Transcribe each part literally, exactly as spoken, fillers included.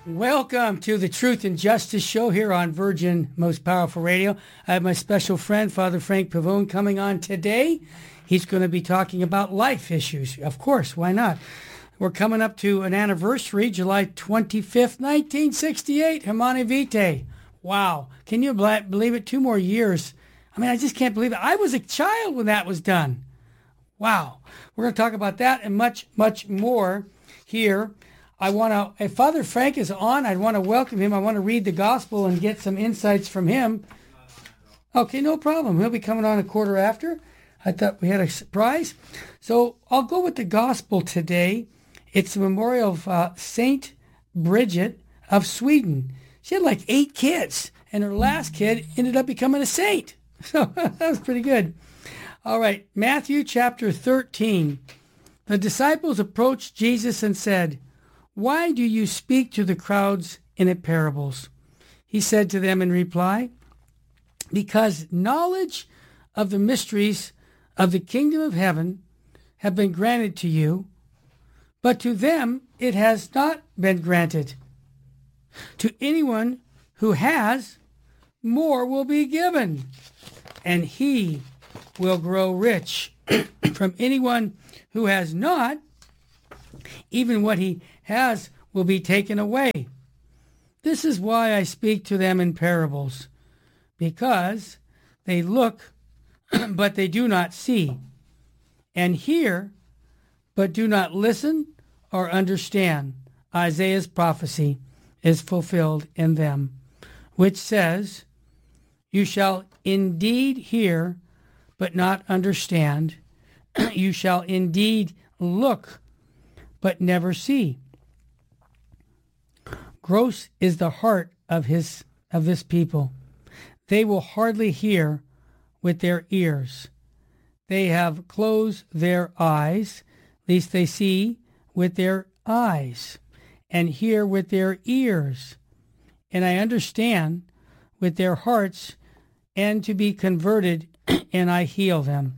Welcome to the Truth and Justice Show here on Virgin Most Powerful Radio. I have my special friend, Father Frank Pavone, coming on today. He's going to be talking about life issues. Of course, why not? We're coming up to an anniversary, July twenty-fifth, nineteen sixty-eight, Humanae Vitae. Wow. Can you believe it? Two more years. I mean, I just can't believe it. I was a child when that was done. Wow. We're going to talk about that and much, much more here. I want to, if Father Frank is on, I'd want to welcome him. I want to read the gospel and get some insights from him. Okay, no problem. He'll be coming on a quarter after. I thought we had a surprise. So I'll go with the gospel today. It's the memorial of uh, Saint Bridget of Sweden. She had like eight kids, and her last kid ended up becoming a saint. So that was pretty good. All right, Matthew chapter thirteen. The disciples approached Jesus and said, "Why do you speak to the crowds in parables?" He said to them in reply, "Because knowledge of the mysteries of the kingdom of heaven have been granted to you, but to them it has not been granted. To anyone who has, more will be given, and he will grow rich. From anyone who has not, even what he has will be taken away. This is why I speak to them in parables, because they look, but they do not see, and hear, but do not listen or understand. Isaiah's prophecy is fulfilled in them, which says, you shall indeed hear, but not understand. You shall indeed look, but never see. Gross is the heart of his of this people. They will hardly hear with their ears. They have closed their eyes, lest they see with their eyes, and hear with their ears, and I understand with their hearts, and to be converted, and I heal them.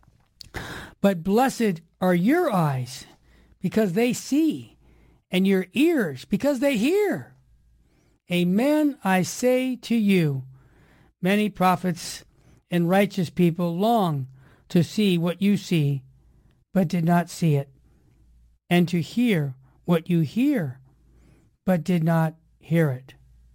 But blessed are your eyes, because they see, and your ears, because they hear. Amen, I say to you, many prophets and righteous people long to see what you see, but did not see it, and to hear what you hear, but did not hear it."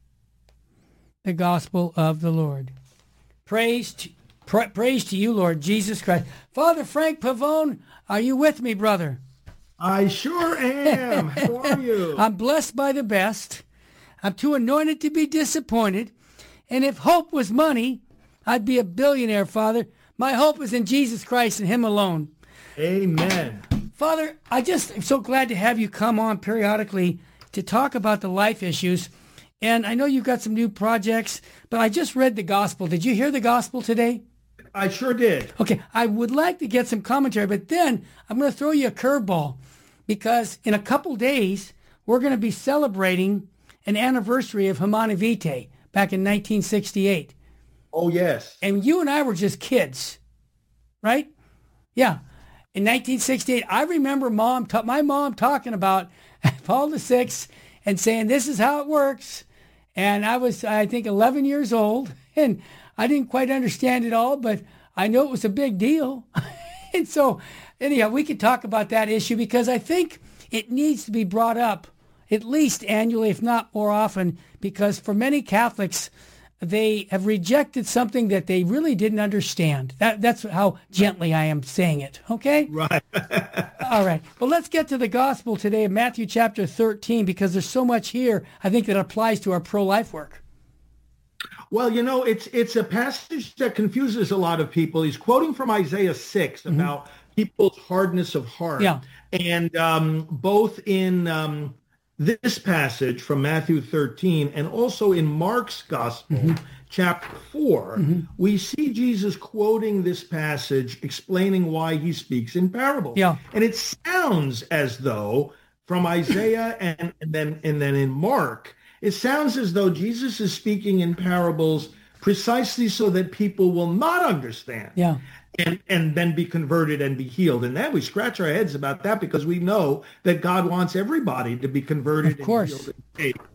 The Gospel of the Lord. Praise to, pra- praise to you, Lord Jesus Christ. Father Frank Pavone, are you with me, brother? I sure am. How are you? I'm blessed by the best. I'm too anointed to be disappointed. And if hope was money, I'd be a billionaire, Father. My hope is in Jesus Christ and him alone. Amen. Father, I just am so glad to have you come on periodically to talk about the life issues. And I know you've got some new projects, but I just read the gospel. Did you hear the gospel today? I sure did. Okay, I would like to get some commentary, but then I'm going to throw you a curveball, because in a couple days, we're going to be celebrating an anniversary of Humanae Vitae back in nineteen sixty-eight. Oh, yes. And you and I were just kids, right? Yeah. In nineteen sixty-eight, I remember mom, ta- my mom talking about Paul the Sixth and saying, this is how it works. And I was, I think, eleven years old, and I didn't quite understand it all, but I know it was a big deal. And so, anyhow, we could talk about that issue, because I think it needs to be brought up at least annually, if not more often, because for many Catholics, they have rejected something that they really didn't understand. That, that's how gently I am saying it, okay? Right. All right. Well, let's get to the gospel today of Matthew chapter thirteen, because there's so much here, I think, that applies to our pro-life work. Well, you know, it's it's a passage that confuses a lot of people. He's quoting from Isaiah six mm-hmm. about people's hardness of heart. Yeah. And um, both in um, this passage from Matthew thirteen and also in Mark's Gospel, mm-hmm. chapter four, mm-hmm. we see Jesus quoting this passage, explaining why he speaks in parables. Yeah. And it sounds as though from Isaiah and, and then and then in Mark, it sounds as though Jesus is speaking in parables precisely so that people will not understand. Yeah. And, and then be converted and be healed. And then we scratch our heads about that, because we know that God wants everybody to be converted of course. and healed and saved.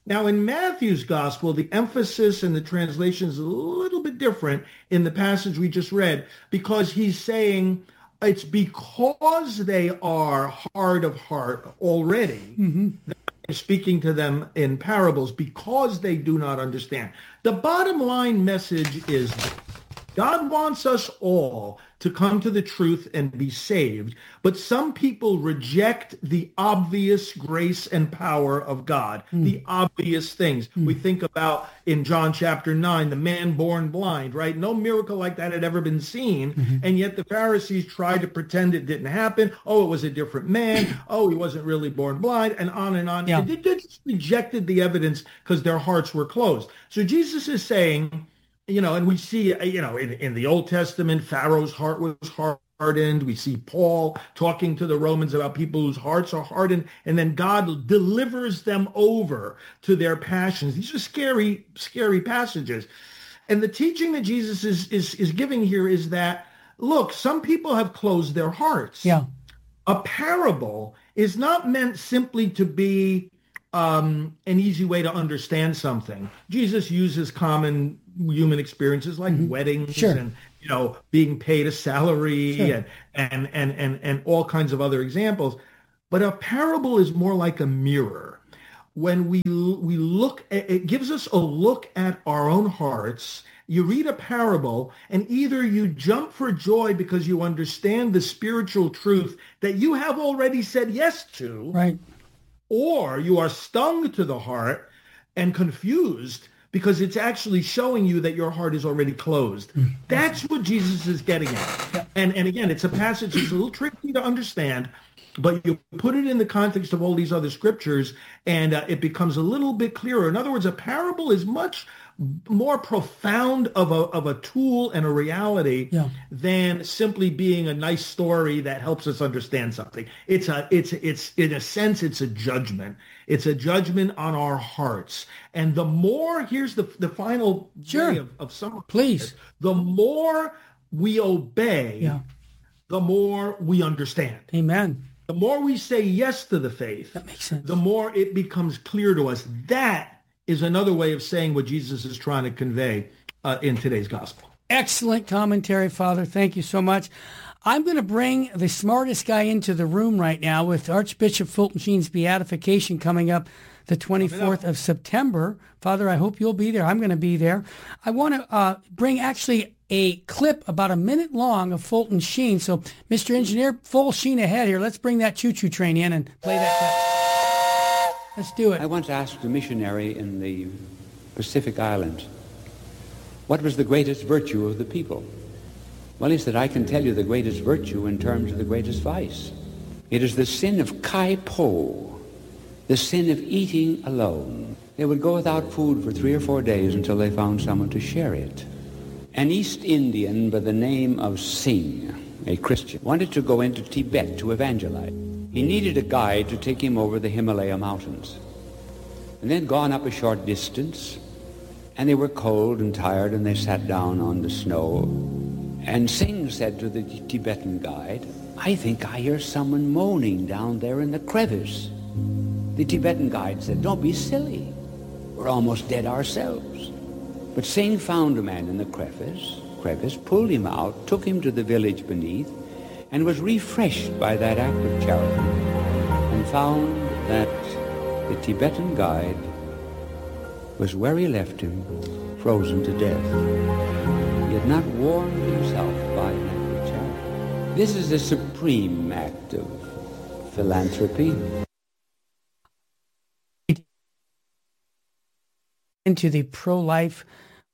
Now, in Matthew's gospel, the emphasis and the translation is a little bit different in the passage we just read, because he's saying it's because they are hard of heart already, mm-hmm. speaking to them in parables, because they do not understand. The bottom line message is God wants us all to come to the truth and be saved, but some people reject the obvious grace and power of God, mm. the obvious things. Mm. We think about in John chapter nine, the man born blind, right? No miracle like that had ever been seen, mm-hmm. and yet the Pharisees tried to pretend it didn't happen. Oh, it was a different man. Oh, he wasn't really born blind, and on and on. Yeah. And they just rejected the evidence because their hearts were closed. So Jesus is saying, you know, and we see, you know, in, in the Old Testament, Pharaoh's heart was hardened. We see Paul talking to the Romans about people whose hearts are hardened, and then God delivers them over to their passions. These are scary, scary passages. And the teaching that Jesus is is is giving here is that, look, some people have closed their hearts. Yeah. A parable is not meant simply to be um, an easy way to understand something. Jesus uses common human experiences like mm-hmm. weddings sure. and, you know, being paid a salary sure. and, and, and, and, and all kinds of other examples. But a parable is more like a mirror. When we we look, at, it gives us a look at our own hearts. You read a parable and either you jump for joy because you understand the spiritual truth that you have already said yes to, right, or you are stung to the heart and confused because it's actually showing you that your heart is already closed. That's what Jesus is getting at. And, and again, it's a passage that's a little tricky to understand, but you put it in the context of all these other scriptures, and uh, it becomes a little bit clearer. In other words, a parable is much more profound of a of a tool and a reality yeah. than simply being a nice story that helps us understand something. It's a it's it's in a sense it's a judgment. It's a judgment on our hearts. And the more here's the the final sure. way of, of some please the more we obey, yeah. the more we understand. Amen. The more we say yes to the faith, that makes sense. The more it becomes clear to us. That is another way of saying what Jesus is trying to convey uh, in today's gospel. Excellent commentary, Father. Thank you so much. I'm going to bring the smartest guy into the room right now with Archbishop Fulton Sheen's beatification coming up the twenty-fourth of September. Father, I hope you'll be there. I'm going to be there. I want to uh, bring actually a clip about a minute long of Fulton Sheen. So, Mister Engineer, full Sheen ahead here. Let's bring that choo-choo train in and play that clip. Let's do it. I once asked a missionary in the Pacific Islands, what was the greatest virtue of the people? Well, he said, I can tell you the greatest virtue in terms of the greatest vice. It is the sin of kai po, the sin of eating alone. They would go without food for three or four days until they found someone to share it. An East Indian by the name of Singh, a Christian, wanted to go into Tibet to evangelize. He needed a guide to take him over the Himalaya mountains. And then gone up a short distance, and they were cold and tired, and they sat down on the snow. And Singh said to the Tibetan guide, I think I hear someone moaning down there in the crevice. The Tibetan guide said, don't be silly. We're almost dead ourselves. But Singh found a man in the crevice, crevice, pulled him out, took him to the village beneath, and was refreshed by that act of charity, and found that the Tibetan guide was where he left him, frozen to death. He had not warmed himself by an act of charity. This is a supreme act of philanthropy. Into the pro-life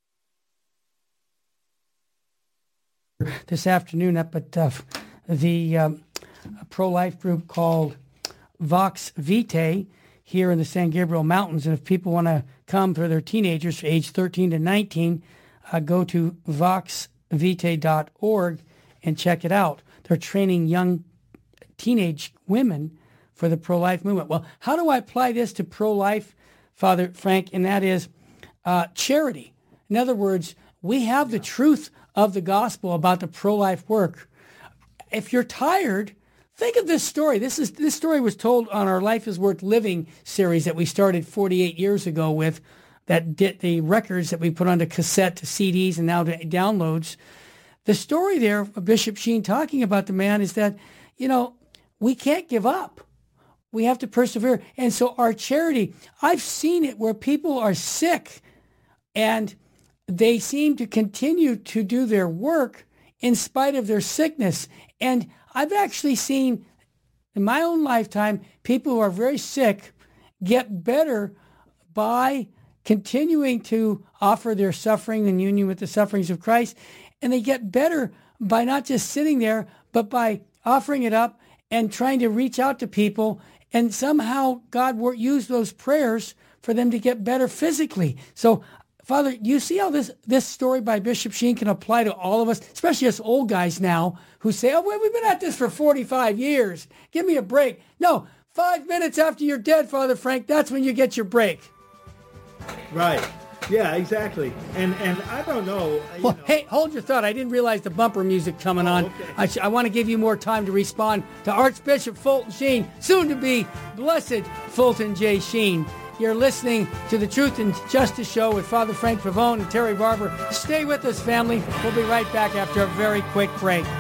this afternoon up at uh, the um, pro-life group called Vox Vitae here in the San Gabriel Mountains. And if people want to come for their teenagers, age thirteen to nineteen, uh, go to vox vitae dot org and check it out. They're training young teenage women for the pro-life movement. Well, how do I apply this to pro-life, Father Frank? And that is uh, charity. In other words, we have the truth of the gospel about the pro-life work. If you're tired, think of this story. This is this story was told on our Life is Worth Living series that we started forty-eight years ago with, that did the records that we put onto cassette to C Ds and now to downloads. The story there of Bishop Sheen talking about the man is that, you know, we can't give up. We have to persevere. And so our charity, I've seen it where people are sick and they seem to continue to do their work in spite of their sickness. And I've actually seen in my own lifetime, people who are very sick get better by continuing to offer their suffering in union with the sufferings of Christ. And they get better by not just sitting there, but by offering it up and trying to reach out to people. And somehow God will use those prayers for them to get better physically. So, Father, you see how this, this story by Bishop Sheen can apply to all of us, especially us old guys now who say, oh, well, we've been at this for forty-five years. Give me a break. No, five minutes after you're dead, Father Frank, that's when you get your break. Right. Yeah, exactly. And and I don't know. Well, know. Hey, hold your thought. I didn't realize the bumper music coming Oh, on. okay. I, sh- I want to give you more time to respond to Archbishop Fulton Sheen, soon to be Blessed Fulton J. Sheen. You're listening to the Truth and Justice Show with Father Frank Pavone and Terry Barber. Stay with us, family. We'll be right back after a very quick break.